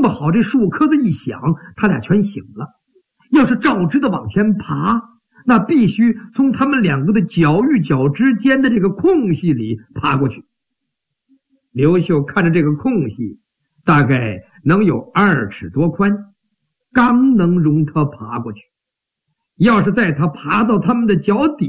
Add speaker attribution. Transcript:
Speaker 1: 不好这树棵子一响，他俩全醒了。要是照直的往前爬，那必须从他们两个的脚与脚之间的这个空隙里爬过去。刘秀看着这个空隙，大概能有2尺多宽，刚能容他爬过去。要是在他爬到他们的脚底